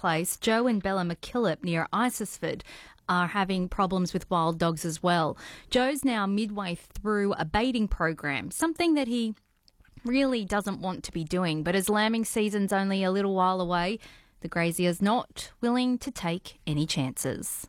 Place, Joe and Bella McKillop near Isisford are having problems with wild dogs as well. Joe's now midway through a baiting program, something that he really doesn't want to be doing. But as lambing season's only a little while away, the grazier's not willing to take any chances.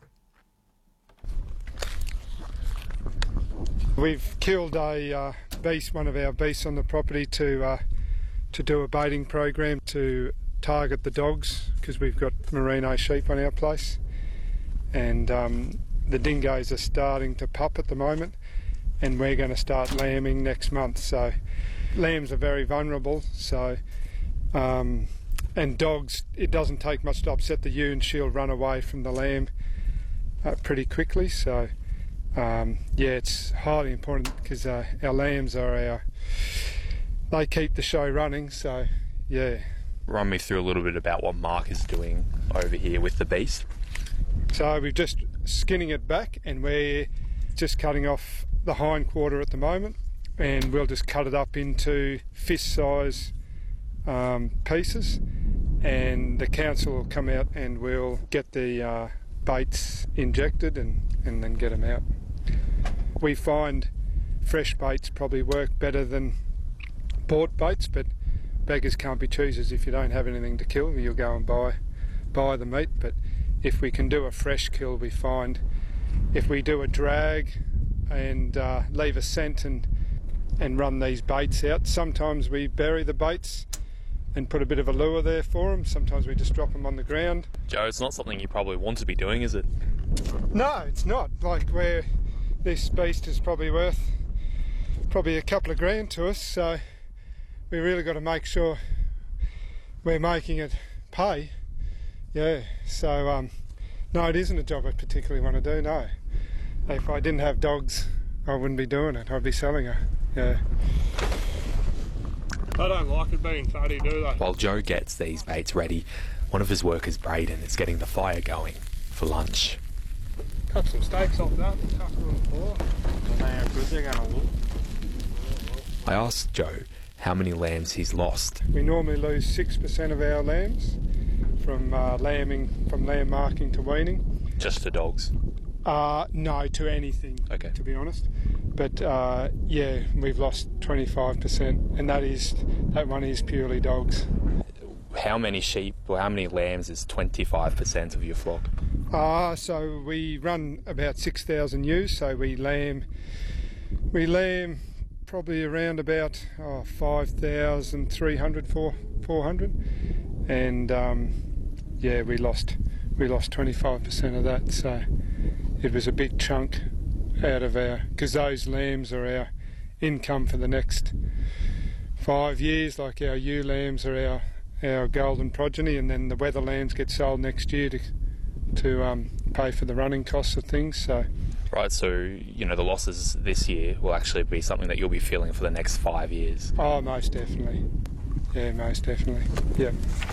We've killed a beast, one of our beasts on the property, to do a baiting program to target the dogs, because we've got merino sheep on our place, and the dingoes are starting to pup at the moment, and we're going to start lambing next month. So lambs are very vulnerable, so and dogs, it doesn't take much to upset the ewe and she'll run away from the lamb pretty quickly. So yeah, it's highly important, because our lambs are they keep the show running, so yeah. Run me through a little bit about what Mark is doing over here with the beast. So we're just skinning it back, and we're just cutting off the hind quarter at the moment, and we'll just cut it up into fist size pieces, and the council will come out and we'll get the baits injected and then get them out. We find fresh baits probably work better than bought baits, but beggars can't be choosers. If you don't have anything to kill, you'll go and buy the meat. But if we can do a fresh kill, we find if we do a drag and leave a scent and run these baits out, sometimes we bury the baits and put a bit of a lure there for them. Sometimes we just drop them on the ground. Joe, it's not something you probably want to be doing, is it? No, it's not. Like, this beast is probably worth a couple of grand to us, so we really got to make sure we're making it pay. Yeah, so no, it isn't a job I particularly want to do, no. If I didn't have dogs, I wouldn't be doing it. I'd be selling her, yeah. They don't like it being fatty, do they? While Joe gets these baits ready, one of his workers, Braden, is getting the fire going for lunch. Cut some steaks off that, chuck them on the floor. I don't know how good they're going to look. I asked Joe how many lambs he's lost. We normally lose 6% of our lambs from lamb marking to weaning. Just to dogs? No, to anything, okay, to be honest. But yeah, we've lost 25%, and that one is purely dogs. How many sheep or how many lambs is 25% of your flock? So we run about 6,000 ewes, so we lamb probably around about 5,300, 400, and yeah, we lost 25% of that. So it was a big chunk out of because those lambs are our income for the next 5 years. Like, our ewe lambs are our golden progeny, and then the weather lambs get sold next year to pay for the running costs of things. So. Right, so, the losses this year will actually be something that you'll be feeling for the next 5 years. Oh, most definitely. Yeah, most definitely. Yeah.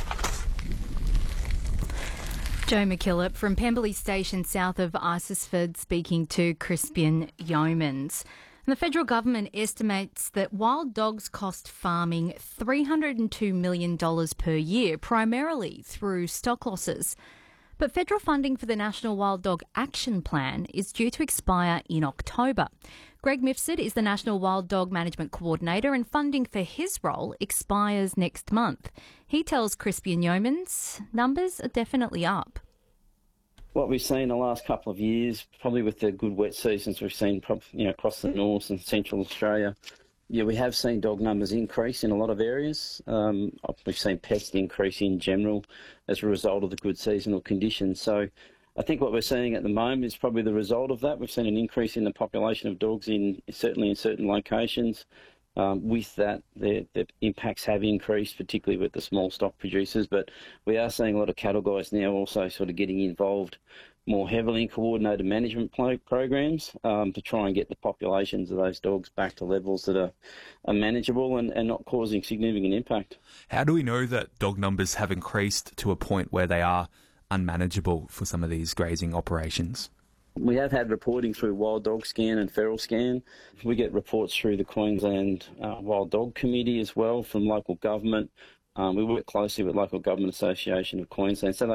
Joe McKillop from Pemberley Station south of Isisford speaking to Crispian Yeomans. And the federal government estimates that wild dogs cost farming $302 million per year, primarily through stock losses. But federal funding for the National Wild Dog Action Plan is due to expire in October. Greg Mifsud is the National Wild Dog Management Coordinator, and funding for his role expires next month. He tells Crispian Yeomans numbers are definitely up. What we've seen the last couple of years, probably with the good wet seasons we've seen across the north and central Australia, yeah, we have seen dog numbers increase in a lot of areas. We've seen pest increase in general as a result of the good seasonal conditions. So I think what we're seeing at the moment is probably the result of that. We've seen an increase in the population of dogs certainly in certain locations. With that, the impacts have increased, particularly with the small stock producers. But we are seeing a lot of cattle guys now also sort of getting involved more heavily in coordinated management programs to try and get the populations of those dogs back to levels that are manageable and not causing significant impact. How do we know that dog numbers have increased to a point where they are unmanageable for some of these grazing operations? We have had reporting through Wild Dog Scan and Feral Scan. We get reports through the Queensland Wild Dog Committee as well from local government. We work closely with Local Government Association of Queensland, so